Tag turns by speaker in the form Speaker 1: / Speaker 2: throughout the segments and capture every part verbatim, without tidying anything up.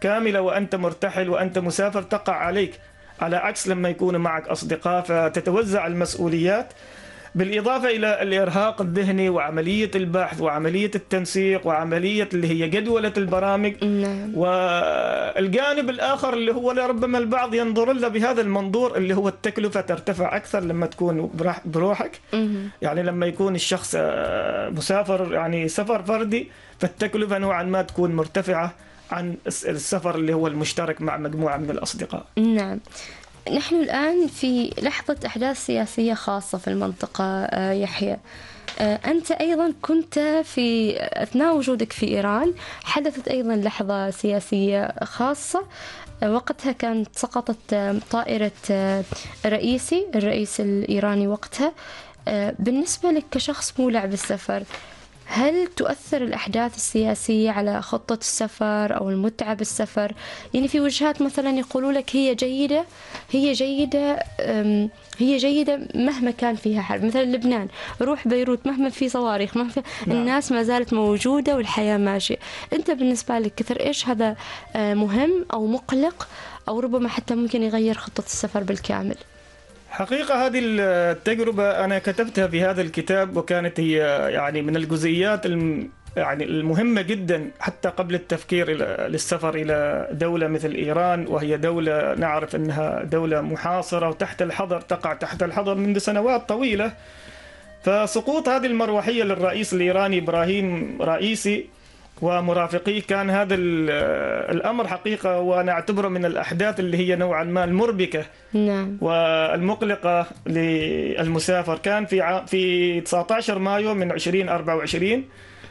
Speaker 1: كاملة وأنت مرتحل وأنت مسافر تقع عليك، على عكس لما يكون معك أصدقاء فتتوزع المسؤوليات، بالإضافة إلى الإرهاق الذهني وعملية البحث وعملية التنسيق وعملية اللي هي جدولة البرامج.
Speaker 2: نعم.
Speaker 1: والجانب الآخر اللي هو لربما البعض ينظر له بهذا المنظور اللي هو التكلفة ترتفع أكثر لما تكون بروحك. يعني لما يكون الشخص مسافر يعني سفر فردي فالتكلفة نوعا ما تكون مرتفعة عن السفر اللي هو المشترك مع مجموعة من الأصدقاء.
Speaker 2: نعم. نحن الآن في لحظة أحداث سياسية خاصة في المنطقة يحيى، أنت أيضا كنت في أثناء وجودك في إيران حدثت أيضا لحظة سياسية خاصة، وقتها كانت سقطت طائرة رئيسي الرئيس الإيراني وقتها. بالنسبة لك كشخص مولع بالسفر، هل تؤثر الأحداث السياسية على خطة السفر أو المتعة بالسفر؟ يعني في وجهات مثلا يقولوا لك هي جيدة هي جيدة هي جيدة مهما كان فيها حرب، مثلا لبنان روح بيروت مهما في صواريخ مهما في نعم. الناس ما زالت موجودة والحياة ماشية. أنت بالنسبة لك كثر إيش هذا مهم أو مقلق أو ربما حتى ممكن يغير خطة السفر بالكامل؟
Speaker 1: حقيقة هذه التجربة أنا كتبتها في هذا الكتاب، وكانت هي يعني من الجزئيات يعني المهمة جدا حتى قبل التفكير للسفر إلى دولة مثل إيران، وهي دولة نعرف أنها دولة محاصرة وتحت الحظر، تقع تحت الحظر منذ سنوات طويلة. فسقوط هذه المروحية للرئيس الإيراني إبراهيم رئيسي ومرافقيه كان هذا الأمر حقيقة وأنا أعتبره من الأحداث اللي هي نوعا ما المربكة
Speaker 2: نعم.
Speaker 1: والمقلقة للمسافر. كان في في تسعة عشر مايو من ألفين وأربعة وعشرين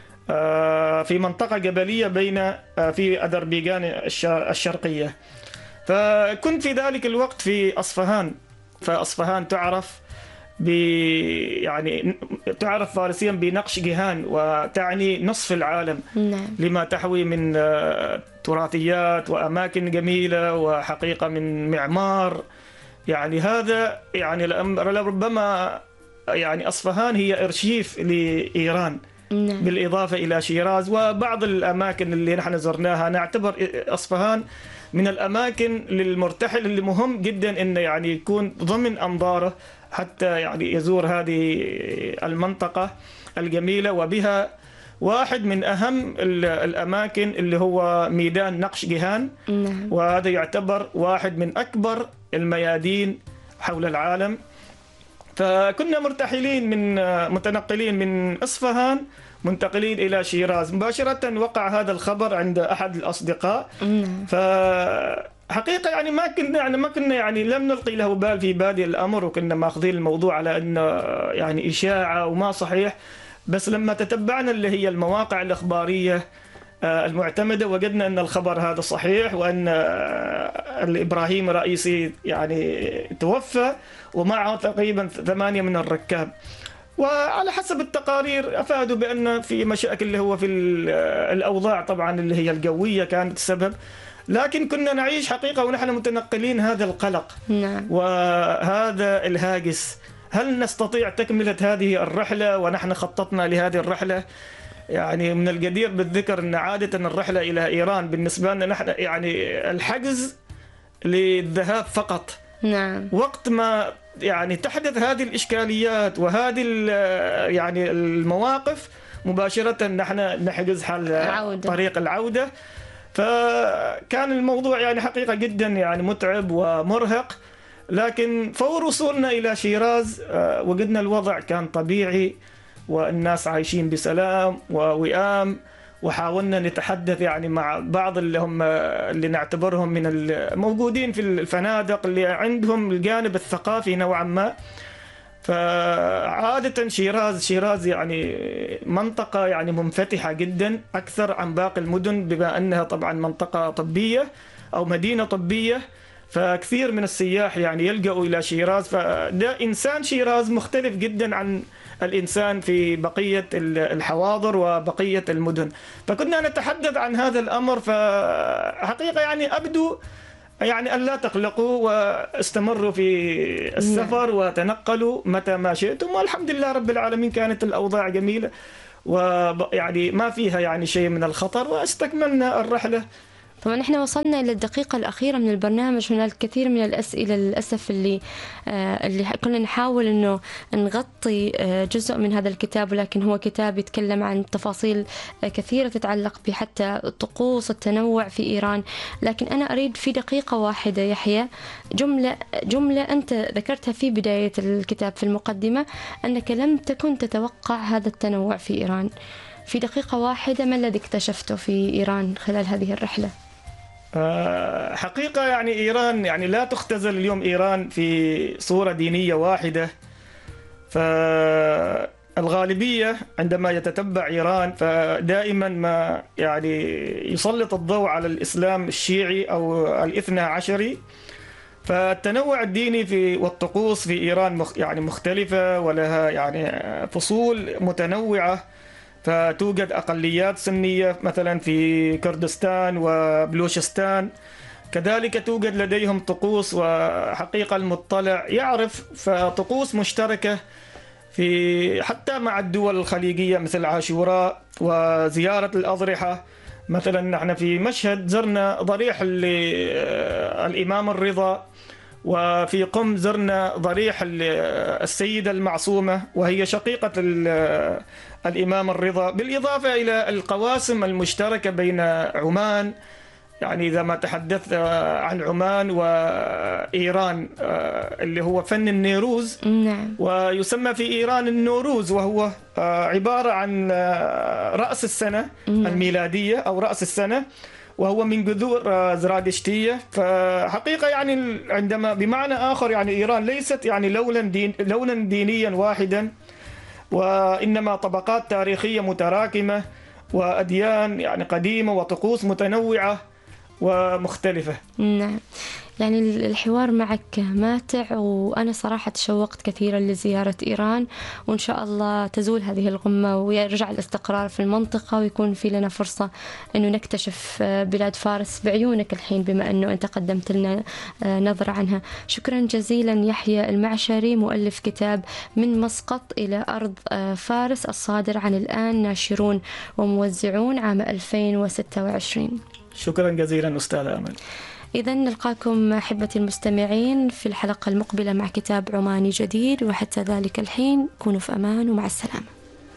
Speaker 1: في منطقة جبلية بين في أذربيجان الشرقية، فكنت في ذلك الوقت في أصفهان. فأصفهان تعرف ب يعني تعرف فارسيا بنقش جيهان، وتعني نصف العالم.
Speaker 2: نعم.
Speaker 1: لما تحوي من تراثيات وأماكن جميلة وحقيقة من معمار. يعني هذا يعني ربما يعني أصفهان هي أرشيف لإيران.
Speaker 2: نعم.
Speaker 1: بالإضافة إلى شيراز وبعض الأماكن اللي نحن زرناها. نعتبر أصفهان من الأماكن للمرتحل اللي مهم جدا إنه يعني يكون ضمن أنظاره حتى يعني يزور هذه المنطقة الجميلة، وبها واحد من أهم الأماكن اللي هو ميدان نقش جيهان.
Speaker 2: نعم.
Speaker 1: وهذا يعتبر واحد من أكبر الميادين حول العالم. فكنا مرتحلين من متنقلين من أصفهان منتقلين إلى شيراز مباشرة. وقع هذا الخبر عند أحد الأصدقاء.
Speaker 2: نعم.
Speaker 1: ف حقيقة يعني ما كنا يعني ما كنا يعني لم نلقي له بال في بادئ الأمر، وكنا ماخذين الموضوع على أنه يعني إشاعة وما صحيح. بس لما تتبعنا اللي هي المواقع الإخبارية المعتمدة وجدنا أن الخبر هذا صحيح، وأن الإبراهيم رئيسي يعني توفى ومعه تقريبا ثمانية من الركاب. وعلى حسب التقارير أفادوا بأن في مشاكل اللي هو في الأوضاع طبعا اللي هي الجوية كانت السبب. لكن كنا نعيش حقيقة ونحن متنقلين هذا القلق.
Speaker 2: نعم.
Speaker 1: وهذا الهاجس، هل نستطيع تكملة هذه الرحلة ونحن خططنا لهذه الرحلة؟ يعني من الجدير بالذكر أن عادة الرحلة إلى إيران بالنسبة لنا نحن يعني الحجز للذهاب فقط.
Speaker 2: نعم.
Speaker 1: وقت ما يعني تحدث هذه الإشكاليات وهذه يعني المواقف مباشرة نحن نحجز حل
Speaker 2: عودة.
Speaker 1: طريق العودة. فكان الموضوع يعني حقيقة جدا يعني متعب ومرهق. لكن فور وصولنا إلى شيراز وجدنا الوضع كان طبيعي والناس عايشين بسلام ووئام. وحاولنا نتحدث يعني مع بعض اللي هم اللي نعتبرهم من الموجودين في الفنادق اللي عندهم الجانب الثقافي نوعا ما. فعادة شيراز شيراز يعني منطقة يعني منفتحة جدا أكثر عن باقي المدن، بما أنها طبعا منطقة طبية أو مدينة طبية. فكثير من السياح يعني يلجأوا إلى شيراز. فده إنسان شيراز مختلف جدا عن الإنسان في بقية الحواضر وبقية المدن. فكنا نتحدث عن هذا الأمر. فحقيقة يعني أبدو يعني أن لا تقلقوا واستمروا في السفر وتنقلوا متى ما شئتم. والحمد لله رب العالمين كانت الأوضاع جميلة ويعني ما فيها يعني شيء من الخطر، واستكملنا الرحلة
Speaker 2: طبعا احنا وصلنا إلى الدقيقة الأخيرة من البرنامج، هناك الكثير من الأسئلة للأسف اللي آه اللي كنا نحاول إنه نغطي آه جزء من هذا الكتاب، ولكن هو كتاب يتكلم عن تفاصيل آه كثيرة تتعلق بحتى الطقوس التنوع في إيران. لكن أنا أريد في دقيقة واحدة يحيى جملة جملة أنت ذكرتها في بداية الكتاب في المقدمة، أنك لم تكن تتوقع هذا التنوع في إيران. في دقيقة واحدة ما الذي اكتشفته في إيران خلال هذه الرحلة؟
Speaker 1: حقيقة يعني إيران يعني لا تختزل اليوم إيران في صورة دينية واحدة. فالغالبية عندما يتتبع إيران فدائما ما يعني يسلط الضوء على الإسلام الشيعي أو الاثنى عشري. فالتنوع الديني في والطقوس في إيران مخ يعني مختلفة ولها يعني فصول متنوعة. فتوجد أقليات سنية مثلا في كردستان وبلوشستان، كذلك توجد لديهم طقوس، وحقيقة المطلع يعرف فطقوس مشتركة في حتى مع الدول الخليجية مثل عاشوراء وزيارة الأضرحة. مثلا نحن في مشهد زرنا ضريح الإمام الرضا، وفي قم زرنا ضريح السيدة المعصومة وهي شقيقة الإمام الرضا، بالإضافة إلى القواسم المشتركة بين عمان. يعني إذا ما تحدثت عن عمان وإيران اللي هو فن النيروز،
Speaker 2: نعم.
Speaker 1: ويسمى في إيران النوروز، وهو عبارة عن رأس السنة الميلادية أو رأس السنة، وهو من جذور زرادشتية. فحقيقة يعني عندما بمعنى آخر يعني إيران ليست يعني لونا دين لونا دينيا واحدا، وإنما طبقات تاريخية متراكمة وأديان يعني قديمة وطقوس متنوعة ومختلفة.
Speaker 2: نعم، يعني الحوار معك ماتع، وأنا صراحة تشوقت كثيرا لزيارة إيران، وإن شاء الله تزول هذه الغمة ويرجع الاستقرار في المنطقة، ويكون في لنا فرصة أنه نكتشف بلاد فارس بعيونك الحين بما أنه أنت قدمت لنا نظرة عنها. شكرا جزيلا يحيى المعشري، مؤلف كتاب من مسقط إلى أرض فارس، الصادر عن الآن ناشرون وموزعون عام ألفين وستة وعشرين.
Speaker 1: شكرا جزيلا أستاذ آمل.
Speaker 2: إذا نلقاكم أحبتي المستمعين في الحلقة المقبلة مع كتاب عماني جديد، وحتى ذلك الحين كونوا في أمان ومع السلامة.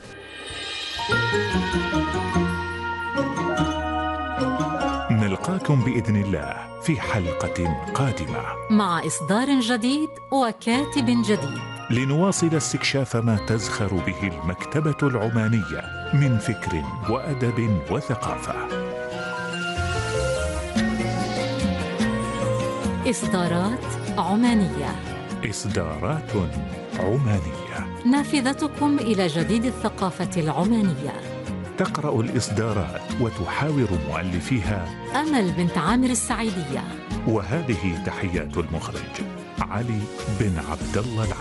Speaker 3: نلقاكم بإذن الله في حلقة قادمة
Speaker 4: مع إصدار جديد وكاتب جديد،
Speaker 3: لنواصل استكشاف ما تزخر به المكتبة العمانية من فكر وأدب وثقافة.
Speaker 4: إصدارات عمانية.
Speaker 3: إصدارات عمانية،
Speaker 4: نافذتكم إلى جديد الثقافة العمانية.
Speaker 3: تقرأ الإصدارات وتحاور مؤلفيها
Speaker 4: أمل بنت عامر السعيدية.
Speaker 3: وهذه تحيات المخرج علي بن عبد الله العبد.